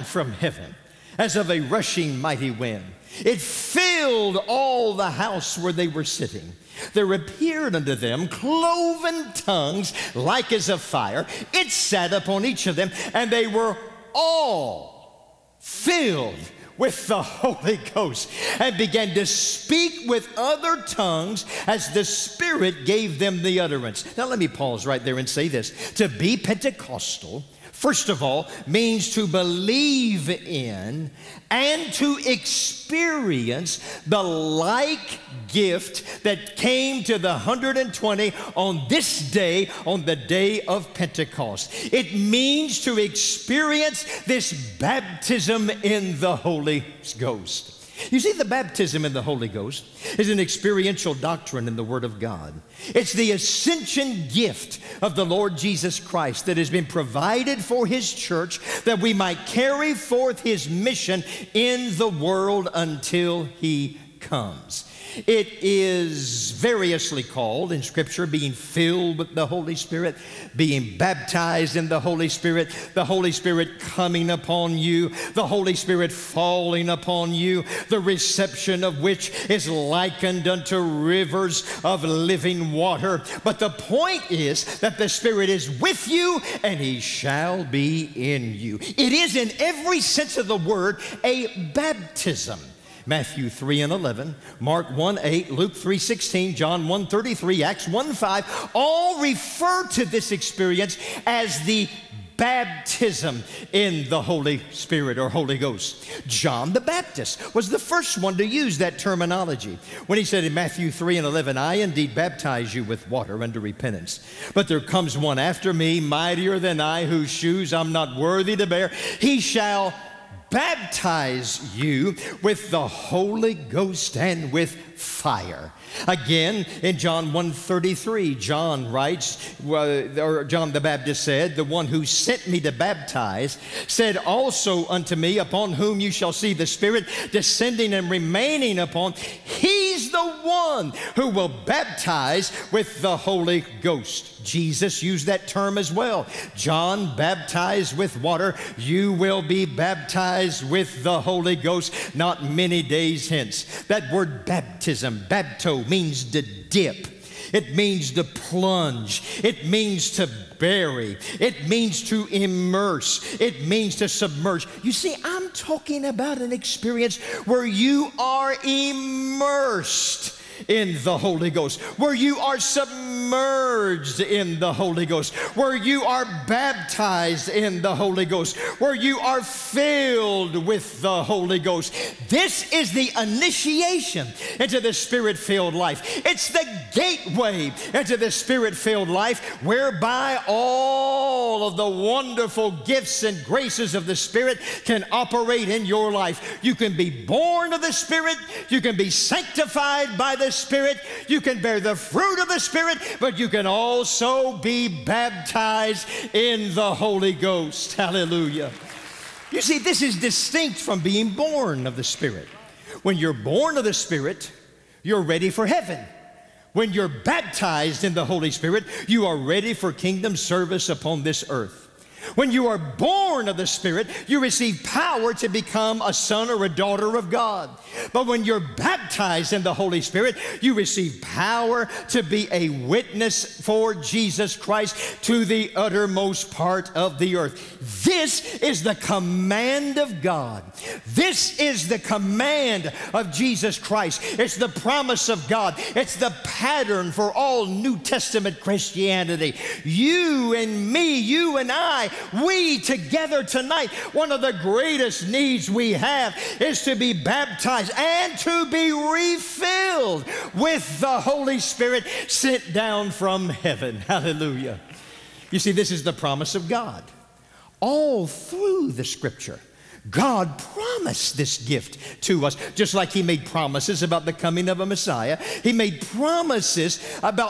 from heaven as of a rushing mighty wind. It filled all the house where they were sitting. There appeared unto them cloven tongues like as of fire. It sat upon each of them, and they were all filled with the Holy Ghost and began to speak with other tongues as the Spirit gave them the utterance. Now let me pause right there and say this. To be Pentecostal, first of all, means to believe in and to experience the like gift that came to the 120 on this day, on the day of Pentecost. It means to experience this baptism in the Holy Ghost. You see, the baptism in the Holy Ghost is an experiential doctrine in the Word of God. It's the ascension gift of the Lord Jesus Christ that has been provided for His church that we might carry forth His mission in the world until He comes. It is variously called in Scripture being filled with the Holy Spirit, being baptized in the Holy Spirit coming upon you, the Holy Spirit falling upon you, the reception of which is likened unto rivers of living water. But the point is that the Spirit is with you and He shall be in you. It is in every sense of the word a baptism. Matthew 3:11, Mark 1:8, Luke 3:16, John 1:33, Acts 1:5, all refer to this experience as the baptism in the Holy Spirit or Holy Ghost. John the Baptist was the first one to use that terminology when he said in Matthew 3:11, I indeed baptize you with water unto repentance, but there comes one after me, mightier than I, whose shoes I'm not worthy to bear. He shall baptize you with the Holy Ghost and with fire. Again, in John 1:33, John writes, or John the Baptist said, the one who sent me to baptize said also unto me, upon whom you shall see the Spirit descending and remaining upon, He's the one who will baptize with the Holy Ghost. Jesus used that term as well. John baptized with water. You will be baptized with the Holy Ghost not many days hence. That word baptism, bapto, means to dip. It means to plunge. It means to bury. It means to immerse. It means to submerge. You see, I'm talking about an experience where you are immersed in the Holy Ghost, where you are submerged in the Holy Ghost, where you are baptized in the Holy Ghost, where you are filled with the Holy Ghost. This is the initiation into the Spirit-filled life. It's the gateway into the Spirit-filled life whereby all of the wonderful gifts and graces of the Spirit can operate in your life. You can be born of the Spirit, you can be sanctified by the Spirit, you can bear the fruit of the Spirit, but you can also be baptized in the Holy Ghost. Hallelujah. You see, this is distinct from being born of the Spirit. When you're born of the Spirit, you're ready for heaven. When you're baptized in the Holy Spirit, you are ready for kingdom service upon this earth. When you are born of the Spirit, you receive power to become a son or a daughter of God. But when you're baptized in the Holy Spirit, you receive power to be a witness for Jesus Christ to the uttermost part of the earth. This is the command of God. This is the command of Jesus Christ. It's the promise of God. It's the pattern for all New Testament Christianity. You and me, you and I, we together tonight, one of the greatest needs we have is to be baptized and to be refilled with the Holy Spirit sent down from heaven. Hallelujah. You see, this is the promise of God. All through the Scripture, God promised this gift to us, just like He made promises about the coming of a Messiah. He made promises about